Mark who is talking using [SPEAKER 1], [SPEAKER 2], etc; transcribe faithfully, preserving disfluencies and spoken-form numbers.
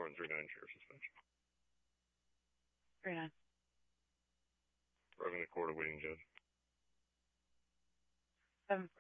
[SPEAKER 1] one three nine, Sheriff's Dispatch.
[SPEAKER 2] three nine.
[SPEAKER 1] Arriving at court awaiting judge.
[SPEAKER 2] seven